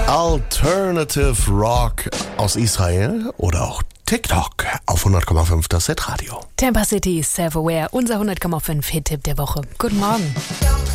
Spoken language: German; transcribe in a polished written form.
Alternative Rock aus Israel oder auch TikTok auf 100,5 das Hitradio. Tampa City, Self-Aware, unser 100,5 Hit-Tipp der Woche. Guten Morgen.